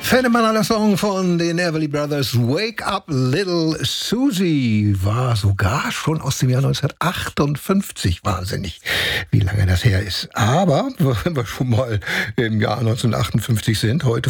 Phänomenaler Song von den Everly Brothers, Wake Up Little Susie, war sogar schon aus dem Jahr 1958. Wahnsinnig, wie lange das her ist. Aber wenn wir schon mal im Jahr 1958 sind, heute